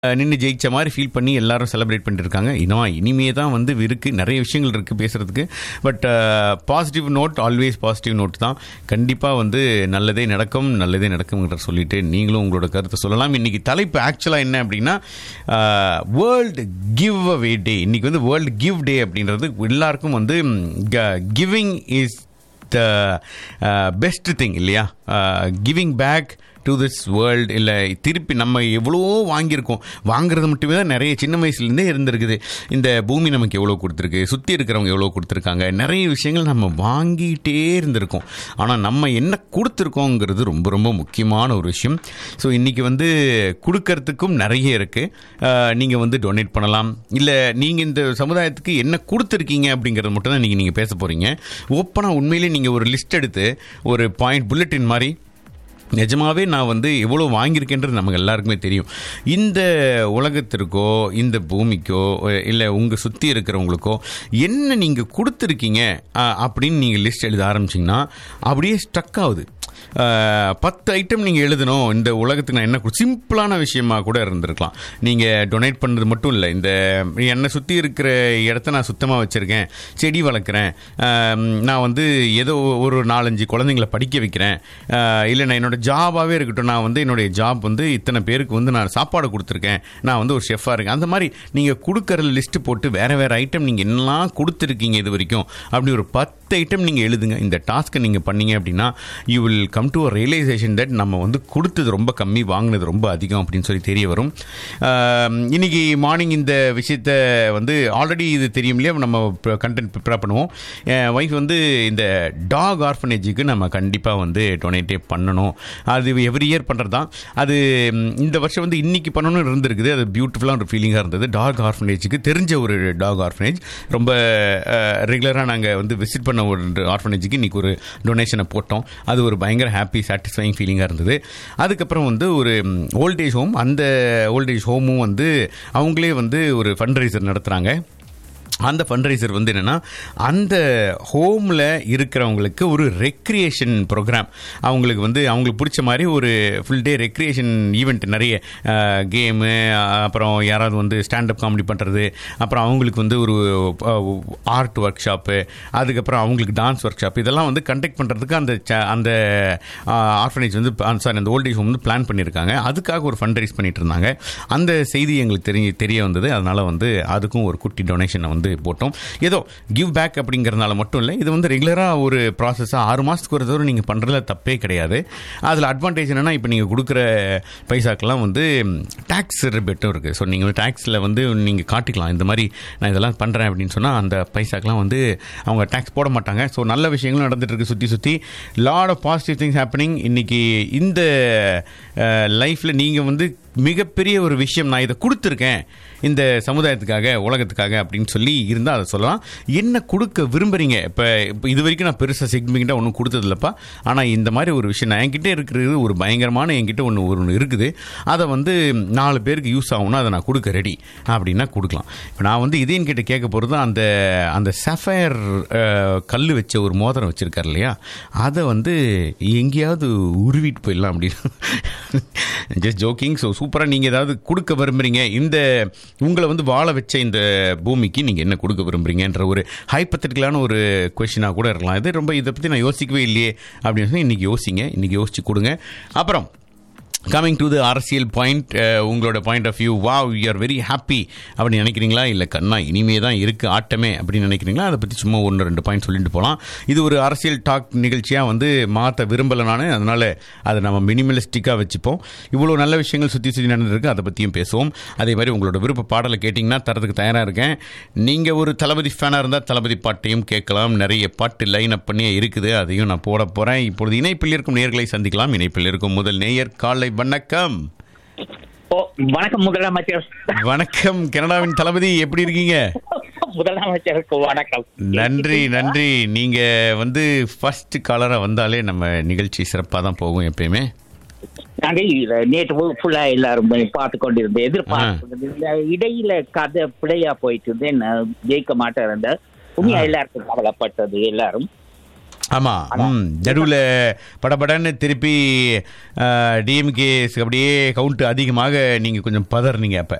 நின்று ஜெயிச்ச மாதிரி ஃபீல் பண்ணி எல்லாரும் செலிப்ரேட் பண்ணிட்டு இருக்காங்க. இனிமே தான் வந்து இருக்குது, நிறைய விஷயங்கள் இருக்குது பேசுகிறதுக்கு. But positive note, always positive note தான். கண்டிப்பாக வந்து நல்லதே நடக்கும்ங்கிற சொல்லிட்டு நீங்களும் உங்களோட கருத்தை சொல்லலாம். இன்றைக்கி தலைப்பு ஆக்சுவலாக என்ன அப்படின்னா, வேர்ல்டு கிவ் அவே டே. இன்றைக்கி வந்து வேர்ல்டு கிவ் டே அப்படின்றது எல்லாருக்கும் வந்து giving is the best thing இல்லையா? Giving back to this world. இல்லை திருப்பி நம்ம எவ்வளோ வாங்கியிருக்கோம், வாங்குறது மட்டுமே தான் நிறைய சின்ன வயசுலேருந்தே இருந்திருக்குது. இந்த பூமி நமக்கு எவ்வளோ கொடுத்துருக்கு, சுற்றி இருக்கிறவங்க எவ்வளோ கொடுத்துருக்காங்க, நிறைய விஷயங்கள் நம்ம வாங்கிட்டே இருந்திருக்கோம். ஆனால் நம்ம என்ன கொடுத்துருக்கோங்கிறது ரொம்ப ரொம்ப முக்கியமான ஒரு விஷயம். ஸோ இன்றைக்கி வந்து கொடுக்கறதுக்கும் நிறைய இருக்குது. நீங்கள் வந்து டொனேட் பண்ணலாம், இல்லை நீங்கள் இந்த சமுதாயத்துக்கு என்ன கொடுத்துருக்கீங்க அப்படிங்கிறது மட்டும் தான் நீங்கள் பேச போகிறீங்க. ஓப்பனாக உண்மையிலே நீங்கள் ஒரு லிஸ்ட் எடுத்து ஒரு பாயிண்ட் புல்லட்டின் மாதிரி நிஜமாகவே நான் வந்து எவ்வளோ வாங்கியிருக்கேன்றது நமக்கு எல்லாருக்குமே தெரியும். இந்த உலகத்திற்கோ இந்த பூமிக்கோ இல்லை உங்கள் சுற்றி இருக்கிறவங்களுக்கோ என்ன நீங்கள் கொடுத்துருக்கீங்க அப்படின்னு நீங்கள் லிஸ்ட் எழுத ஆரம்பிச்சிங்கன்னா அப்படியே ஸ்ட்ரக் ஆகுது. 10 ஐட்டம் நீங்கள் எழுதணும். இந்த உலகத்துக்கு நான் என்ன சிம்பிளான விஷயமா கூட இருந்திருக்கலாம். நீங்கள் டொனேட் பண்ணுறது மட்டும் இல்லை, இந்த என்னை சுற்றி இருக்கிற இடத்த நான் சுத்தமாக வச்சுருக்கேன், செடி வளர்க்குறேன், நான் வந்து ஏதோ ஒரு 4-5 குழந்தைங்களை படிக்க வைக்கிறேன், இல்லை நான் என்னோடய ஜாபாகவே இருக்கட்டும், நான் வந்து என்னுடைய ஜாப் வந்து இத்தனை பேருக்கு வந்து நான் சாப்பாடு கொடுத்துருக்கேன், நான் வந்து ஒரு ஷெஃபாக இருக்கேன். அந்த மாதிரி நீங்கள் கொடுக்குற லிஸ்ட்டு போட்டு வேறு ஐட்டம் நீங்கள் என்னெல்லாம் கொடுத்துருக்கீங்க இது வரைக்கும் அப்படி ஒரு 10 ஐட்டம் நீங்கள் எழுதுங்க. இந்த டாஸ்க்கை நீங்கள் பண்ணீங்க அப்படின்னா you will come to a realisation that நம்ம வந்து கொடுத்தது ரொம்ப கம்மி, வாங்கினது ரொம்ப அதிகம் அப்படின்னு சொல்லி தெரிய வரும். இன்றைக்கி மார்னிங் இந்த விஷயத்தை வந்து ஆல்ரெடி இது தெரியும் இல்லையா, நம்ம கண்டென்ட் ப்ரிப்பேர் பண்ணுவோம். என் ஒய்ஃப் வந்து இந்த டாக் ஆர்ஃபனேஜுக்கு நம்ம கண்டிப்பாக வந்து டொனேட்டே பண்ணணும். அது எவ்ரி இயர் பண்ணுறது தான். அது இந்த வருஷம் வந்து இன்றைக்கி பண்ணணும்னு இருந்திருக்குது. அது பியூட்டிஃபுல்லான ஒரு ஃபீலிங்காக இருந்தது. டாக் ஆர்ஃபனேஜுக்கு தெரிஞ்ச ஒரு டாக் ஆர்ஃபனேஜ், ரொம்ப ரெகுலராக நாங்கள் வந்து விசிட் பண்ண ஒரு ஆர்ஃபனேஜுக்கு இன்றைக்கி ஒரு டொனேஷனை போட்டோம். அது ஒரு பயங்கர ஹாப்பி சாட்டிஸ்ஃபைங் ஃபீலிங்காக இருந்தது. அதுக்கப்புறம் வந்து ஒரு ஓல்டேஜ் ஹோம், அந்த ஓல்டேஜ் ஹோமும் வந்து அவங்களே வந்து ஒரு ஃபண்ட்ரைசர் நடத்துகிறாங்க. அந்த ஃபண்ட்ரைசர் வந்து என்னென்னா, அந்த ஹோமில் இருக்கிறவங்களுக்கு ஒரு ரெக்ரியேஷன் ப்ரோக்ராம், அவங்களுக்கு வந்து அவங்களுக்கு பிடிச்ச மாதிரி ஒரு ஃபுல் டே ரெக்ரியேஷன் ஈவெண்ட், நிறைய கேமு, அப்புறம் யாராவது வந்து ஸ்டாண்டப் காமெடி பண்ணுறது, அப்புறம் அவங்களுக்கு வந்து ஒரு ஆர்ட் ஒர்க் ஷாப்பு, அதுக்கப்புறம் அவங்களுக்கு டான்ஸ் ஒர்க் ஷாப், இதெல்லாம் வந்து கண்டக்ட் பண்ணுறதுக்கு அந்த ஆர்ஃபனேஜ் வந்து அந்த ஓல்டேஜ் ஹோம் வந்து பிளான் பண்ணியிருக்காங்க. அதுக்காக ஒரு ஃபண்ட்ரைஸ் பண்ணிட்டு இருந்தாங்க. அந்த செய்தி எங்களுக்கு தெரிய வந்தது. அதனால் வந்து அதுக்கும் ஒரு குட்டி டொனேஷனை வந்து போட்டோம். ஏதோ கிவ் பேக் அப்படிங்கிறதுனால மட்டும் இல்லை, இது வந்து ரெகுலராக ஒரு ப்ராசஸாக 6 மாதத்துக்கு ஒரு தடவை நீங்கள் பண்ணுறதுல தப்பே கிடையாது. அதில் அட்வான்டேஜ் என்னென்னா, இப்போ நீங்கள் கொடுக்குற பைசாக்கெல்லாம் வந்து டேக்ஸ் ரிபேட்டும் இருக்குது. ஸோ நீங்கள் டேக்ஸில் வந்து நீங்கள் காட்டிக்கலாம், இந்த மாதிரி நான் இதெல்லாம் பண்ணுறேன் அப்படின்னு சொன்னால் அந்த பைசாக்கெல்லாம் வந்து அவங்க டேக்ஸ் போட மாட்டாங்க. ஸோ நல்ல விஷயங்களும் நடந்துட்டு இருக்கு சுற்றி lot of positive things happening. இன்றைக்கி இந்த லைஃப்பில் நீங்கள் வந்து மிகப்பெரிய ஒரு விஷயம், நான் இதை கொடுத்துருக்கேன் இந்த சமுதாயத்துக்காக, உலகத்துக்காக அப்படின்னு சொல்லி இருந்தால் அதை சொல்லலாம். என்ன கொடுக்க விரும்புகிறீங்க? இப்போ இது வரைக்கும் நான் பெருசாக சிக்னிஃபிகண்ட்டாக ஒன்றும் கொடுத்ததில்லப்பா, ஆனால் இந்த மாதிரி ஒரு விஷயம் நான் என்கிட்ட இருக்கிறது ஒரு பயங்கரமான என்கிட்ட ஒன்று இருக்குது, அதை வந்து 4 பேருக்கு யூஸ் ஆகும்னா அதை நான் கொடுக்க ரெடி அப்படின்னா கொடுக்கலாம். இப்போ நான் வந்து இதே என்கிட்ட கேட்க போகிறது அந்த சஃபயர் கல் வச்ச ஒரு மோதிரம் வச்சுருக்கார் இல்லையா, அதை வந்து எங்கேயாவது உருவிட்டு போயிடலாம் அப்படின்னு ஜஸ்ட் ஜோக்கிங். ஸோ சூப்பராக நீங்கள் ஏதாவது கொடுக்க விரும்புகிறீங்க, இந்த உங்களை வந்து வாழ வச்ச இந்த பூமிக்கு நீங்கள் என்ன கொடுக்க விரும்புகிறீங்கன்ற ஒரு ஹைப்பத்தட்டிக்கலான ஒரு கொஸ்டினாக கூட இருக்கலாம். இது ரொம்ப இதை பற்றி நான் யோசிக்கவே இல்லையே அப்படின்னு சொல்லி இன்றைக்கி யோசிங்க, இன்றைக்கி யோசிச்சு கொடுங்க. அப்புறம் கம்மிங் டு த அரசியல் பாயிண்ட், உங்களோட point of view, wow you are very happy அப்படின்னு நினைக்கிறீங்களா, இல்லை கண்ணா இனிமே தான் இருக்குது ஆட்டமே அப்படின்னு நினைக்கிறீங்களா? அதை பற்றி சும்மா 1-2 பாயிண்ட் சொல்லிட்டு போகலாம். இது ஒரு அரசியல் டாக் நிகழ்ச்சியாக வந்து மாற்ற விரும்பலை நான், அதனால் அதை நம்ம மினிமலிஸ்டிக்காக வச்சுப்போம். இவ்வளோ நல்ல விஷயங்கள் சுற்றி நடந்துருக்கு, அதை பற்றியும் பேசுவோம். அதே மாதிரி உங்களோட விருப்ப பாடலை கேட்டிங்கன்னா தரத்துக்கு தயாராக இருக்கேன். நீங்கள் ஒரு தளபதி ஃபேனாக இருந்தால் தளபதி பாட்டையும் கேட்கலாம். நிறைய பாட்டு லைன் அப் பண்ணியே இருக்குது, அதையும் நான் போட போகிறேன். இப்பொழுது இணைப்பில் இருக்கும் நேயர்களை சந்திக்கலாம். இணைப்பில் இருக்கும் முதல் நேயர், காலை வணக்கம். வணக்கம் முதலமைச்சர். வணக்கம் கனடாவின் தளபதி, எப்படி இருக்கீங்க? முதலமைச்சருக்கு வணக்கம். நன்றி. நீங்க வந்து ஃபர்ஸ்ட் காலரா வந்தாலே நம்ம நிகழ்ச்சி சிறப்பாக தான் போகும் எப்பயுமே. நாங்கள் நேற்று ஃபுல்லா எல்லாரும் பார்த்து கொண்டிருந்தேன், எதிர்பார்த்து இடையில கதை பிழையா போயிட்டு இருந்தேன், ஜெயிக்க மாட்டேன் இருந்த உண்மையா எல்லாருக்கும் கவலைப்பட்டது எல்லாரும். ஆமா, நடுவில் படபடன்னு திருப்பி டிஎம்கே அப்படியே கவுண்ட் அதிகமாக நீங்க கொஞ்சம் பதறினீங்க அப்ப.